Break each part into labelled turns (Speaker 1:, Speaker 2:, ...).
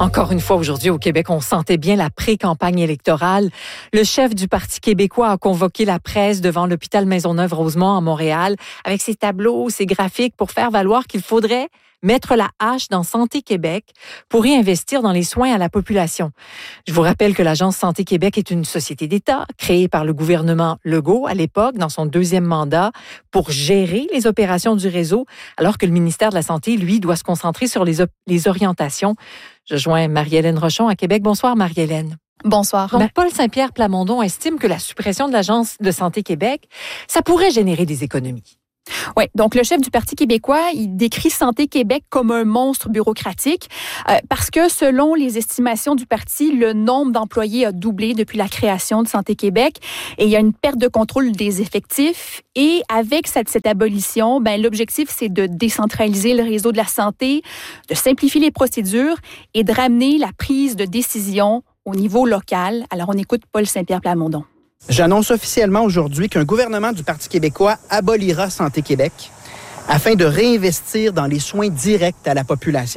Speaker 1: Encore une fois, aujourd'hui, au Québec, on sentait bien la pré-campagne électorale. Le chef du Parti québécois a convoqué la presse devant l'hôpital Maisonneuve-Rosemont à Montréal avec ses tableaux, ses graphiques pour faire valoir qu'il faudrait mettre la hache dans Santé Québec pour y investir dans les soins à la population. Je vous rappelle que l'Agence Santé Québec est une société d'État créée par le gouvernement Legault à l'époque, dans son 2e mandat, pour gérer les opérations du réseau, alors que le ministère de la Santé, lui, doit se concentrer sur les orientations. Je joins Marie-Hélène Rochon à Québec. Bonsoir, Marie-Hélène.
Speaker 2: Bonsoir.
Speaker 1: Donc, Paul Saint-Pierre Plamondon estime que la suppression de l'Agence de Santé Québec, ça pourrait générer des économies.
Speaker 2: Oui, donc le chef du Parti québécois, il décrit Santé Québec comme un monstre bureaucratique parce que selon les estimations du parti, le nombre d'employés a doublé depuis la création de Santé Québec et il y a une perte de contrôle des effectifs. Et avec cette abolition, l'objectif, c'est de décentraliser le réseau de la santé, de simplifier les procédures et de ramener la prise de décision au niveau local. Alors, on écoute Paul Saint-Pierre Plamondon.
Speaker 3: J'annonce officiellement aujourd'hui qu'un gouvernement du Parti québécois abolira Santé Québec afin de réinvestir dans les soins directs à la population.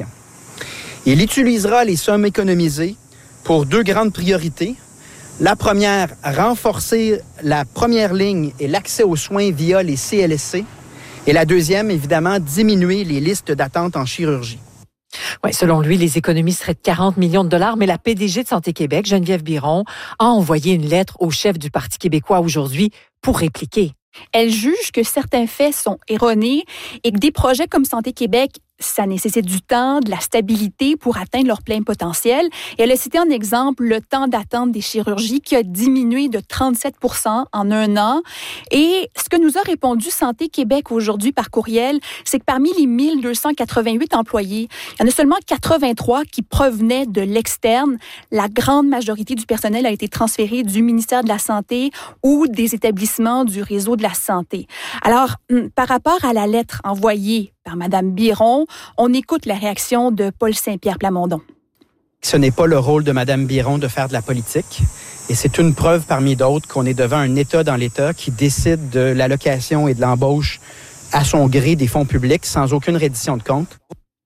Speaker 3: Il utilisera les sommes économisées pour 2 grandes priorités. La première, renforcer la première ligne et l'accès aux soins via les CLSC. Et la deuxième, évidemment, diminuer les listes d'attente en chirurgie.
Speaker 1: Oui, selon lui, les économies seraient de 40 millions de dollars, mais la PDG de Santé Québec, Geneviève Biron, a envoyé une lettre au chef du Parti québécois aujourd'hui pour répliquer.
Speaker 2: Elle juge que certains faits sont erronés et que des projets comme Santé Québec, ça nécessite du temps, de la stabilité pour atteindre leur plein potentiel. Et elle a cité en exemple le temps d'attente des chirurgies qui a diminué de 37% en 1 an. Et ce que nous a répondu Santé Québec aujourd'hui par courriel, c'est que parmi les 1288 employés, il y en a seulement 83 qui provenaient de l'externe. La grande majorité du personnel a été transféré du ministère de la Santé ou des établissements du réseau de la santé. Alors, par rapport à la lettre envoyée par Mme Biron, on écoute la réaction de Paul Saint-Pierre Plamondon.
Speaker 3: Ce n'est pas le rôle de Mme Biron de faire de la politique. Et c'est une preuve parmi d'autres qu'on est devant un État dans l'État qui décide de l'allocation et de l'embauche à son gré des fonds publics sans aucune reddition de compte.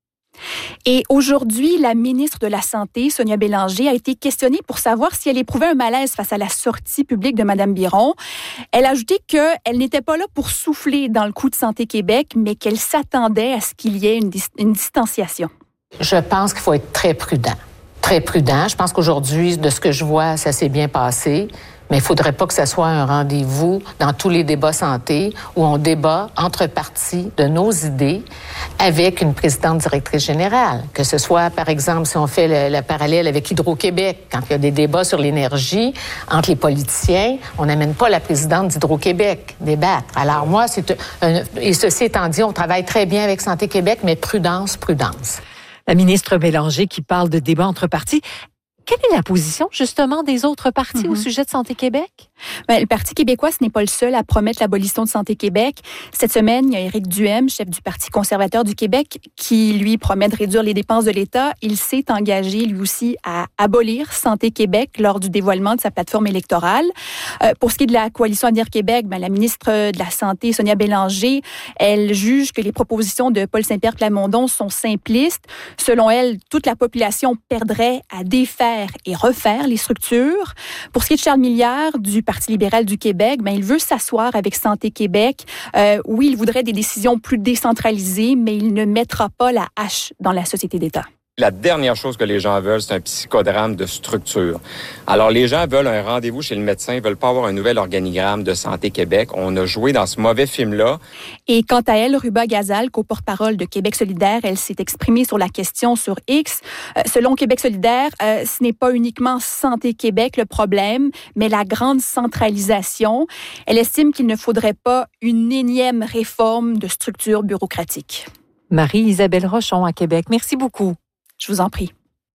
Speaker 2: Et aujourd'hui, la ministre de la Santé, Sonia Bélanger, a été questionnée pour savoir si elle éprouvait un malaise face à la sortie publique de Mme Biron. Elle a ajouté qu'elle n'était pas là pour souffler dans le coup de Santé Québec, mais qu'elle s'attendait à ce qu'il y ait une distanciation.
Speaker 4: Je pense qu'il faut être très prudent. Très prudent. Je pense qu'aujourd'hui, de ce que je vois, ça s'est bien passé. Mais il ne faudrait pas que ce soit un rendez-vous dans tous les débats santé où on débat entre partis de nos idées avec une présidente directrice générale. Que ce soit, par exemple, si on fait le parallèle avec Hydro-Québec, quand il y a des débats sur l'énergie entre les politiciens, on n'amène pas la présidente d'Hydro-Québec débattre. Alors moi, et ceci étant dit, on travaille très bien avec Santé Québec, mais prudence, prudence.
Speaker 1: La ministre Bélanger qui parle de débat entre partis. Quelle est la position, justement, des autres partis au sujet de Santé Québec?
Speaker 2: Le Parti québécois, ce n'est pas le seul à promettre l'abolition de Santé Québec. Cette semaine, il y a Éric Duhem, chef du Parti conservateur du Québec, qui, lui, promet de réduire les dépenses de l'État. Il s'est engagé, lui aussi, à abolir Santé Québec lors du dévoilement de sa plateforme électorale. Pour ce qui est de la Coalition Avenir Québec, la ministre de la Santé, Sonia Bélanger, elle juge que les propositions de Paul Saint-Pierre Plamondon sont simplistes. Selon elle, toute la population perdrait à défaire et refaire les structures. Pour ce qui est de Charles Milliard, du Parti libéral du Québec, il veut s'asseoir avec Santé Québec. Oui, il voudrait des décisions plus décentralisées, mais il ne mettra pas la hache dans la société d'État.
Speaker 5: La dernière chose que les gens veulent, c'est un psychodrame de structure. Alors, les gens veulent un rendez-vous chez le médecin, ils veulent pas avoir un nouvel organigramme de Santé Québec. On a joué dans ce mauvais film-là.
Speaker 2: Et quant à elle, Ruba Gazal, co-porte-parole de Québec solidaire, elle s'est exprimée sur la question sur X. Selon Québec solidaire, ce n'est pas uniquement Santé Québec le problème, mais la grande centralisation. Elle estime qu'il ne faudrait pas une énième réforme de structure bureaucratique.
Speaker 1: Marie-Isabelle Rochon à Québec. Merci beaucoup.
Speaker 2: Je vous en prie.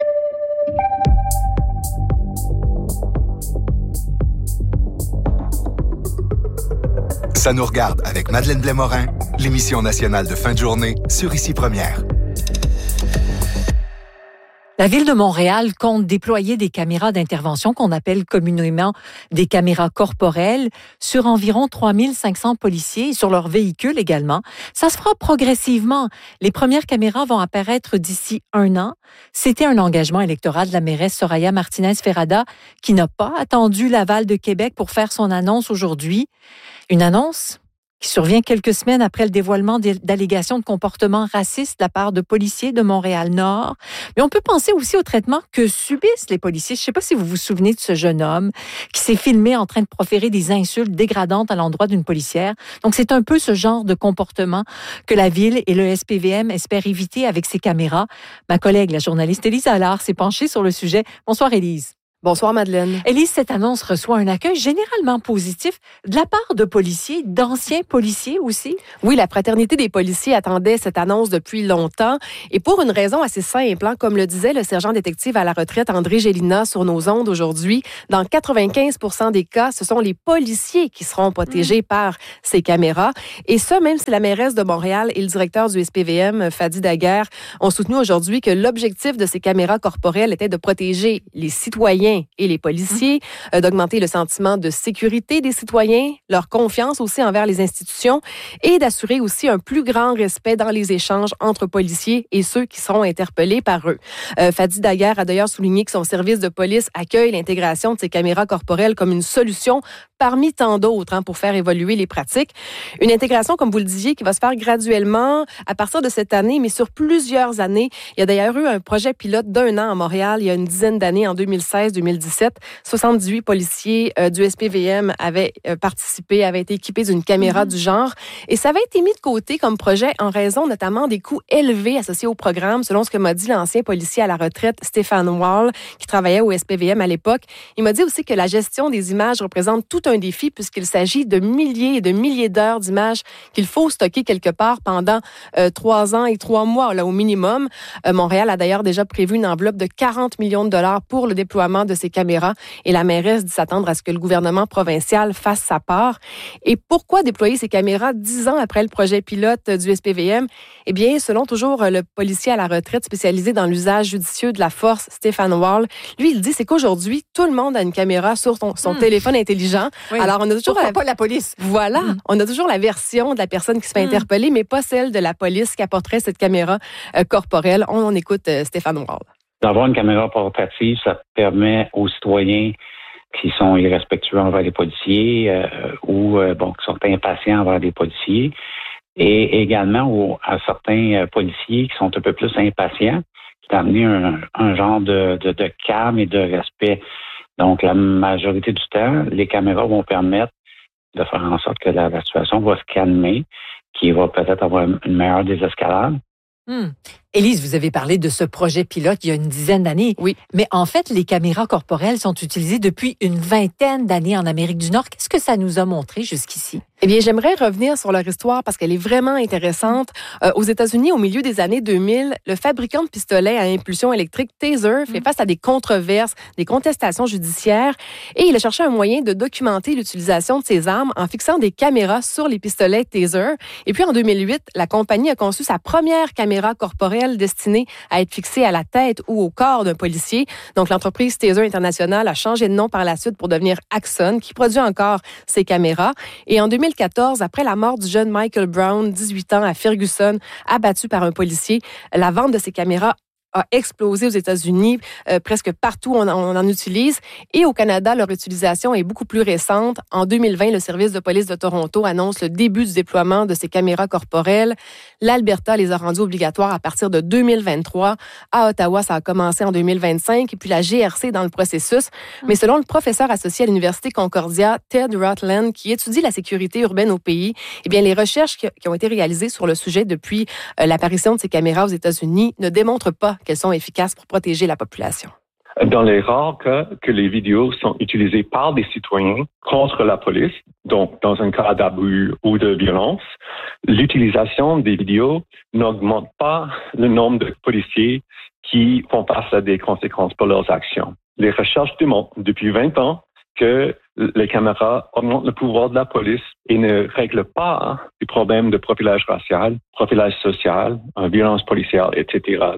Speaker 6: Ça nous regarde avec Madeleine Blais-Morin, l'émission nationale de fin de journée sur Ici Première.
Speaker 1: La Ville de Montréal compte déployer des caméras d'intervention qu'on appelle communément des caméras corporelles sur environ 3500 policiers et sur leurs véhicules également. Ça se fera progressivement. Les premières caméras vont apparaître d'ici 1 an. C'était un engagement électoral de la mairesse Soraya Martinez-Ferrada qui n'a pas attendu l'aval de Québec pour faire son annonce aujourd'hui. Une annonce qui survient quelques semaines après le dévoilement d'allégations de comportements racistes de la part de policiers de Montréal-Nord. Mais on peut penser aussi au traitement que subissent les policiers. Je ne sais pas si vous vous souvenez de ce jeune homme qui s'est filmé en train de proférer des insultes dégradantes à l'endroit d'une policière. Donc, c'est un peu ce genre de comportement que la Ville et le SPVM espèrent éviter avec ces caméras. Ma collègue, la journaliste Élise Allard, s'est penchée sur le sujet. Bonsoir, Élise.
Speaker 7: Bonsoir, Madeleine.
Speaker 1: Élise, cette annonce reçoit un accueil généralement positif de la part de policiers, d'anciens policiers aussi.
Speaker 7: Oui, la fraternité des policiers attendait cette annonce depuis longtemps et pour une raison assez simple, comme le disait le sergent détective à la retraite André Gélina sur nos ondes aujourd'hui, dans 95% des cas, ce sont les policiers qui seront protégés par ces caméras. Et ça, même si la mairesse de Montréal et le directeur du SPVM, Fadi Daguerre, ont soutenu aujourd'hui que l'objectif de ces caméras corporelles était de protéger les citoyens et les policiers, d'augmenter le sentiment de sécurité des citoyens, leur confiance aussi envers les institutions et d'assurer aussi un plus grand respect dans les échanges entre policiers et ceux qui seront interpellés par eux. Fadi Daguerre a d'ailleurs souligné que son service de police accueille l'intégration de ces caméras corporelles comme une solution parmi tant d'autres pour faire évoluer les pratiques. Une intégration, comme vous le disiez, qui va se faire graduellement à partir de cette année, mais sur plusieurs années. Il y a d'ailleurs eu un projet pilote d'1 an à Montréal il y a une dizaine d'années, en 2016-2017. 78 policiers du SPVM avaient participé, avaient été équipés d'une caméra du genre. Et ça avait été mis de côté comme projet en raison notamment des coûts élevés associés au programme, selon ce que m'a dit l'ancien policier à la retraite, Stéphane Wall, qui travaillait au SPVM à l'époque. Il m'a dit aussi que la gestion des images représente tout un défi puisqu'il s'agit de milliers et de milliers d'heures d'images qu'il faut stocker quelque part pendant 3 ans et 3 mois là, au minimum. Montréal a d'ailleurs déjà prévu une enveloppe de 40 millions de dollars pour le déploiement de ces caméras et la mairesse dit s'attendre à ce que le gouvernement provincial fasse sa part. Et pourquoi déployer ces caméras 10 ans après le projet pilote du SPVM? Eh bien, selon toujours le policier à la retraite spécialisé dans l'usage judicieux de la force, Stéphane Wall, lui, il dit c'est qu'aujourd'hui, tout le monde a une caméra sur son téléphone intelligent.
Speaker 1: Oui.
Speaker 7: Alors, on a toujours
Speaker 1: pas la police.
Speaker 7: Voilà. On a toujours la version de la personne qui se fait interpeller, mais pas celle de la police qui apporterait cette caméra corporelle. On écoute Stéphane Wall.
Speaker 8: D'avoir une caméra portative, ça permet aux citoyens qui sont irrespectueux envers les policiers ou qui sont impatients envers les policiers et également à certains policiers qui sont un peu plus impatients, d'amener un genre de calme et de respect. Donc, la majorité du temps, les caméras vont permettre de faire en sorte que la situation va se calmer, qui va peut-être avoir une meilleure désescalade.
Speaker 1: Élise, vous avez parlé de ce projet pilote il y a une dizaine d'années.
Speaker 7: Oui.
Speaker 1: Mais en fait, les caméras corporelles sont utilisées depuis une vingtaine d'années en Amérique du Nord. Qu'est-ce que ça nous a montré jusqu'ici?
Speaker 7: Eh bien, j'aimerais revenir sur leur histoire parce qu'elle est vraiment intéressante. Aux États-Unis, au milieu des années 2000, le fabricant de pistolets à impulsion électrique Taser fait face à des controverses, des contestations judiciaires et il a cherché un moyen de documenter l'utilisation de ces armes en fixant des caméras sur les pistolets Taser. Et puis, en 2008, la compagnie a conçu sa première caméra corporelle destinée à être fixée à la tête ou au corps d'un policier. Donc, l'entreprise Taser International a changé de nom par la suite pour devenir Axon, qui produit encore ces caméras. Et en 2014, après la mort du jeune Michael Brown, 18 ans, à Ferguson, abattu par un policier, la vente de ces caméras a explosé aux États-Unis. Presque partout, on en utilise. Et au Canada, leur utilisation est beaucoup plus récente. En 2020, le service de police de Toronto annonce le début du déploiement de ces caméras corporelles. L'Alberta les a rendues obligatoires à partir de 2023. À Ottawa, ça a commencé en 2025. Et puis la GRC est dans le processus. Mais selon le professeur associé à l'Université Concordia, Ted Rutland, qui étudie la sécurité urbaine au pays, eh bien, les recherches qui ont été réalisées sur le sujet depuis l'apparition de ces caméras aux États-Unis ne démontrent pas qu'elles sont efficaces pour protéger la population.
Speaker 9: Dans les rares cas que les vidéos sont utilisées par des citoyens contre la police, donc dans un cas d'abus ou de violence, l'utilisation des vidéos n'augmente pas le nombre de policiers qui font face à des conséquences pour leurs actions. Les recherches démontrent depuis 20 ans que les caméras augmentent le pouvoir de la police et ne règlent pas les problèmes de profilage racial, profilage social, violence policière, etc.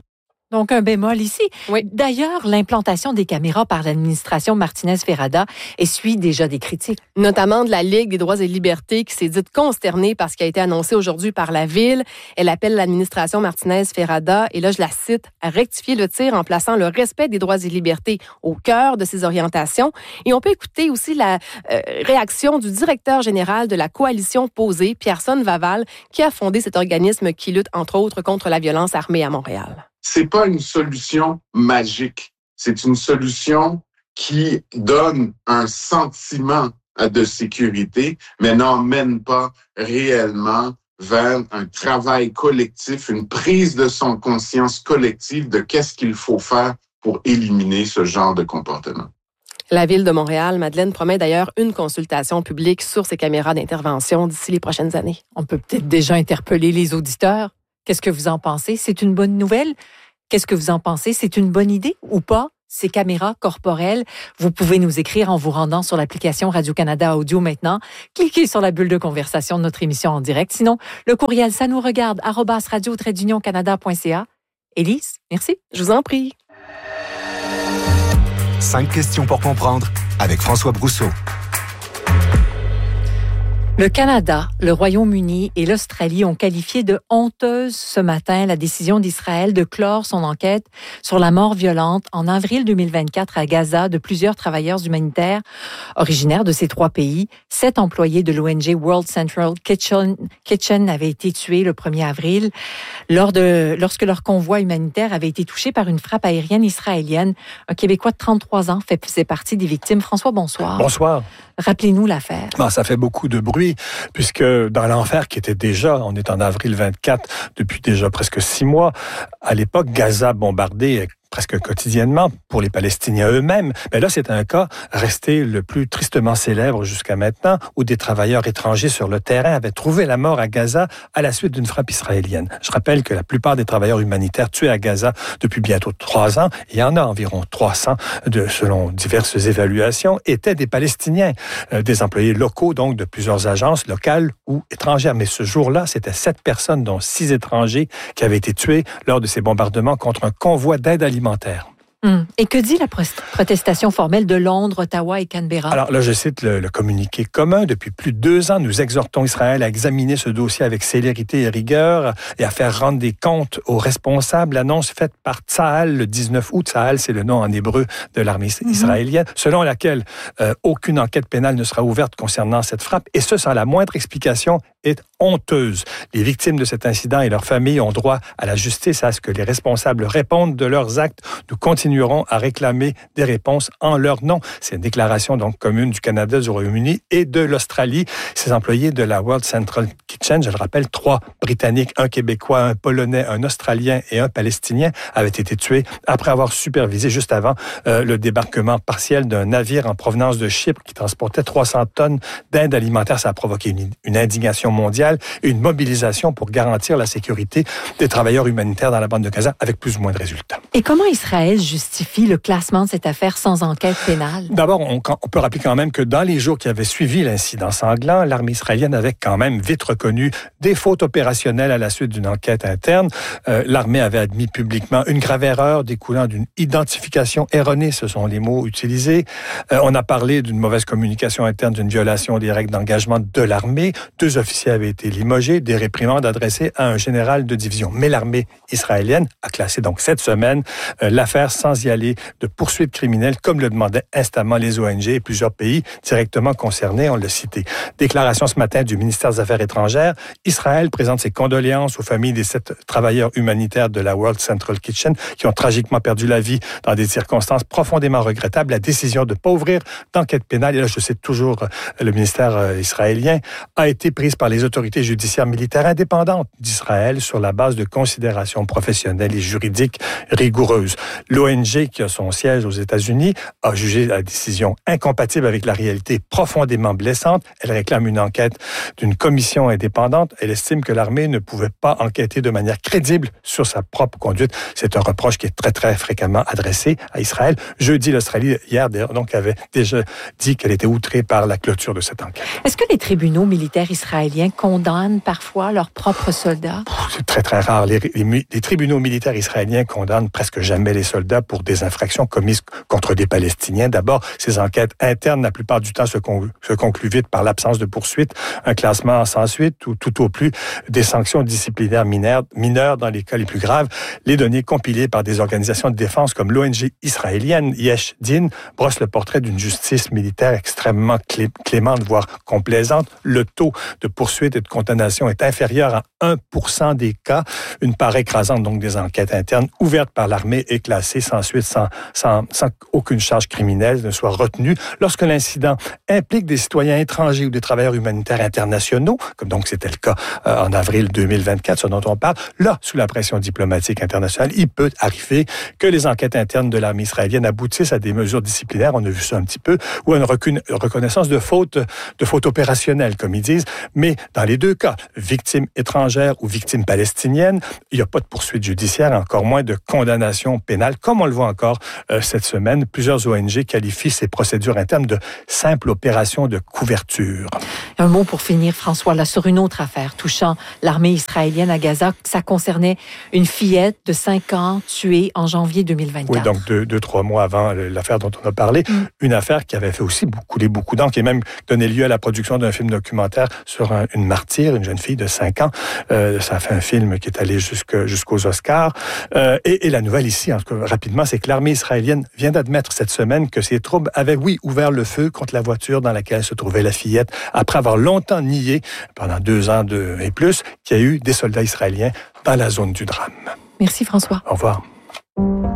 Speaker 1: Donc, un bémol ici.
Speaker 7: Oui.
Speaker 1: D'ailleurs, l'implantation des caméras par l'administration Martinez-Ferrada essuie déjà des critiques.
Speaker 7: Notamment de la Ligue des droits et libertés qui s'est dite consternée par ce qui a été annoncé aujourd'hui par la Ville. Elle appelle l'administration Martinez-Ferrada, et là, je la cite, à rectifier le tir en plaçant le respect des droits et libertés au cœur de ses orientations. Et on peut écouter aussi la réaction du directeur général de la coalition Posée, Pierson Vaval, qui a fondé cet organisme qui lutte, entre autres, contre la violence armée à Montréal.
Speaker 10: C'est pas une solution magique. C'est une solution qui donne un sentiment de sécurité, mais n'emmène pas réellement vers un travail collectif, une prise de son conscience collective de qu'est-ce qu'il faut faire pour éliminer ce genre de comportement.
Speaker 7: La Ville de Montréal, Madeleine, promet d'ailleurs une consultation publique sur ces caméras d'intervention d'ici les prochaines années.
Speaker 1: On peut peut-être déjà interpeller les auditeurs. Qu'est-ce que vous en pensez? C'est une bonne nouvelle? Qu'est-ce que vous en pensez? C'est une bonne idée ou pas? Ces caméras corporelles, vous pouvez nous écrire en vous rendant sur l'application Radio-Canada Audio maintenant. Cliquez sur la bulle de conversation de notre émission en direct. Sinon, le courriel ça nous regarde @radio-canada.ca. Élise, merci.
Speaker 7: Je vous en prie.
Speaker 6: 5 questions pour comprendre avec François Brousseau.
Speaker 1: Le Canada, le Royaume-Uni et l'Australie ont qualifié de honteuse ce matin la décision d'Israël de clore son enquête sur la mort violente en avril 2024 à Gaza de plusieurs travailleurs humanitaires originaires de ces 3 pays. 7 employés de l'ONG World Central Kitchen avaient été tués le 1er avril lorsque leur convoi humanitaire avait été touché par une frappe aérienne israélienne. Un Québécois de 33 ans faisait partie des victimes. François, bonsoir.
Speaker 11: Bonsoir.
Speaker 1: Rappelez-nous l'affaire.
Speaker 11: Ça fait beaucoup de bruit, puisque dans l'enfer qui était déjà, on est en avril 24, depuis déjà presque 6 mois, à l'époque, Gaza bombardée presque quotidiennement pour les Palestiniens eux-mêmes. Mais là, c'est un cas resté le plus tristement célèbre jusqu'à maintenant, où des travailleurs étrangers sur le terrain avaient trouvé la mort à Gaza à la suite d'une frappe israélienne. Je rappelle que la plupart des travailleurs humanitaires tués à Gaza depuis bientôt 3 ans, il y en a environ 300, selon diverses évaluations, étaient des Palestiniens, des employés locaux, donc de plusieurs agences locales ou étrangères. Mais ce jour-là, c'était 7 personnes, dont 6 étrangers, qui avaient été tués lors de ces bombardements contre un convoi d'aide alimentaire.
Speaker 1: Et que dit la protestation formelle de Londres, Ottawa et Canberra?
Speaker 11: Alors là, je cite le communiqué commun. Depuis plus de 2 ans, nous exhortons Israël à examiner ce dossier avec célérité et rigueur et à faire rendre des comptes aux responsables. L'annonce faite par Tsahal le 19 août, Tsahal, c'est le nom en hébreu de l'armée israélienne, selon laquelle aucune enquête pénale ne sera ouverte concernant cette frappe, et ce, sans la moindre explication, est honteuse. Les victimes de cet incident et leurs familles ont droit à la justice, à ce que les responsables répondent de leurs actes. Nous continuerons à réclamer des réponses en leur nom. C'est une déclaration donc commune du Canada, du Royaume-Uni et de l'Australie. Ces employés de la World Central Kitchen, je le rappelle, 3 Britanniques, un Québécois, un Polonais, un Australien et un Palestinien, avaient été tués après avoir supervisé juste avant le débarquement partiel d'un navire en provenance de Chypre qui transportait 300 tonnes d'aide alimentaire. Ça a provoqué une indignation mondiale et une mobilisation pour garantir la sécurité des travailleurs humanitaires dans la bande de Gaza, avec plus ou moins de résultats.
Speaker 1: Et comment Israël justifie le classement de cette affaire sans enquête pénale?
Speaker 11: D'abord, on peut rappeler quand même que dans les jours qui avaient suivi l'incident sanglant, l'armée israélienne avait quand même vite reconnu des fautes opérationnelles à la suite d'une enquête interne. L'armée avait admis publiquement une grave erreur découlant d'une identification erronée, ce sont les mots utilisés. On a parlé d'une mauvaise communication interne, d'une violation des règles d'engagement de l'armée. 2 officiers avaient été limogés, des réprimandes adressées à un général de division. Mais l'armée israélienne a classé donc cette semaine l'affaire sans y aller de poursuites criminelles, comme le demandaient instamment les ONG et plusieurs pays directement concernés, on l'a cité. Déclaration ce matin du ministère des Affaires étrangères. Israël présente ses condoléances aux familles des 7 travailleurs humanitaires de la World Central Kitchen qui ont tragiquement perdu la vie dans des circonstances profondément regrettables. La décision de ne pas ouvrir d'enquête pénale, et là je cite toujours le ministère israélien, a été prise par les autorités judiciaires militaires indépendantes d'Israël sur la base de considérations professionnelles et juridiques rigoureuses. rigoureuse. L'ONG, qui a son siège aux États-Unis, a jugé la décision incompatible avec la réalité, profondément blessante. Elle réclame une enquête d'une commission indépendante. Elle estime que l'armée ne pouvait pas enquêter de manière crédible sur sa propre conduite. C'est un reproche qui est très, très fréquemment adressé à Israël. Jeudi, l'Australie, hier, donc, avait déjà dit qu'elle était outrée par la clôture de cette enquête.
Speaker 1: Est-ce que les tribunaux militaires israéliens condamnent parfois leurs propres soldats?
Speaker 11: C'est très, très rare. Les tribunaux militaires israéliens condamnent presque jamais les soldats pour des infractions commises contre des Palestiniens. D'abord, ces enquêtes internes, la plupart du temps, se concluent vite par l'absence de poursuite, un classement sans suite ou tout au plus des sanctions disciplinaires mineures dans les cas les plus graves. Les données compilées par des organisations de défense comme l'ONG israélienne Yesh Din brossent le portrait d'une justice militaire extrêmement clémente, voire complaisante. Le taux de poursuite et de condamnation est inférieur à 1% des cas. Une part écrasante donc des enquêtes internes ouvertes par l'armée est classée sans suite, sans aucune charge criminelle ne soit retenue. Lorsque l'incident implique des citoyens étrangers ou des travailleurs humanitaires internationaux, comme donc c'était le cas en avril 2024, ce dont on parle, là, sous la pression diplomatique internationale, il peut arriver que les enquêtes internes de l'armée israélienne aboutissent à des mesures disciplinaires, on a vu ça un petit peu, ou à une reconnaissance de faute opérationnelle, comme ils disent. Mais dans les deux cas, victimes étrangères ou victimes palestiniennes, il n'y a pas de poursuite judiciaire, encore moins de condamnation pénale, comme on le voit encore cette semaine. Plusieurs ONG qualifient ces procédures internes de simples opérations de couverture.
Speaker 1: Un mot pour finir, François, là, sur une autre affaire touchant l'armée israélienne à Gaza. Ça concernait une fillette de 5 ans tuée en janvier 2024.
Speaker 11: Oui, donc 2-3 mois avant l'affaire dont on a parlé. Une affaire qui avait fait aussi couler beaucoup d'encre et même donné lieu à la production d'un film documentaire sur une martyre, une jeune fille de 5 ans. Ça a fait un film qui est allé jusqu'aux Oscars. Et la nouvelle ici, en tout cas, rapidement, c'est que l'armée israélienne vient d'admettre cette semaine que ses troupes avaient, ouvert le feu contre la voiture dans laquelle se trouvait la fillette, après avoir longtemps nié, pendant 2 ans et plus, qu'il y a eu des soldats israéliens dans la zone du drame.
Speaker 1: Merci François.
Speaker 11: Au revoir.